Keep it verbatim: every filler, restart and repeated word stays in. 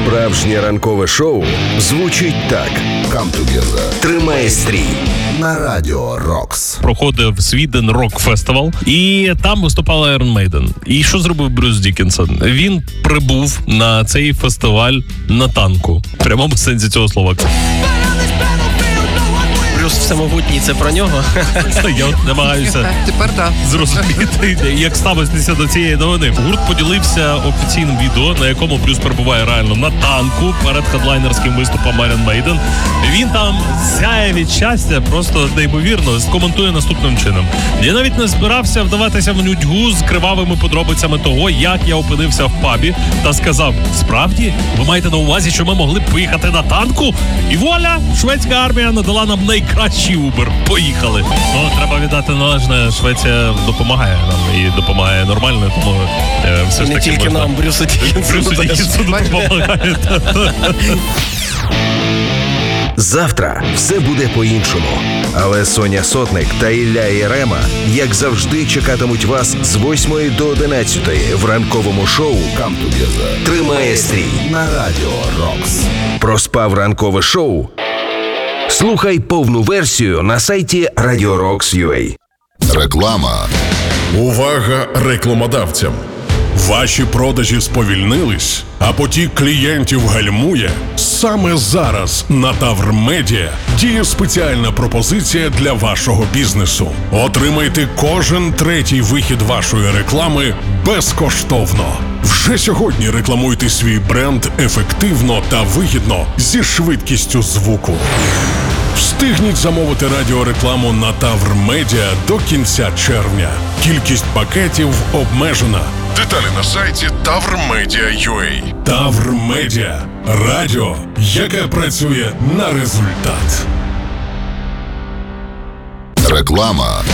Справжнє ранкове шоу звучить так. Come together. Тримає стрій на Радіо Рокс. Проходив Sweden Rock Festival, і там виступала Iron Maiden. І що зробив Брюс Діккенсон? Він прибув на цей фестиваль на танку. В прямому сенсі цього слова. Брюс всемогутній, це про нього? Я от намагаюся Тепер так. зрозуміти, як ставитися до цієї новини. Гурт поділився офіційним відео, на якому Брюс перебуває реально на танку перед хедлайнерським виступом Iron Maiden. Він там сяє від щастя, просто неймовірно, коментує наступним чином. Я навіть не збирався вдаватися в нудьгу з кривавими подробицями того, як я опинився в пабі, та сказав: справді, ви маєте на увазі, що ми могли б поїхати на танку? І вуаля, шведська армія надала нам найкращий Uber. Поїхали. Ну, треба віддати належне, Швеція допомагає нам і допомагає нормально, тому е, все ж Не таки тільки можна... нам, Брюсу Діккенсону. Брюсу Діккенсону допомагає. Завтра все буде по-іншому. Але Соня Сотник та Ілля Єрема, як завжди, чекатимуть вас з восьмої до одинадцятої в ранковому шоу Come Together. Тримає стрій на Радіо Рокс. Проспав ранкове шоу? Слухай повну версію на сайті радіо рокс крапка ю а. Реклама. Увага рекламодавцям! Ваші продажі сповільнились, а потік клієнтів гальмує? Саме зараз на Тавр Медіа діє спеціальна пропозиція для вашого бізнесу. Отримайте кожен третій вихід вашої реклами безкоштовно. Вже сьогодні рекламуйте свій бренд ефективно та вигідно зі швидкістю звуку. Встигніть замовити радіорекламу на Тавр Медіа до кінця червня. Кількість пакетів обмежена. Деталі на сайті тавр медіа крапка ю а. Тавр Медіа. Радіо, яке працює на результат. Реклама.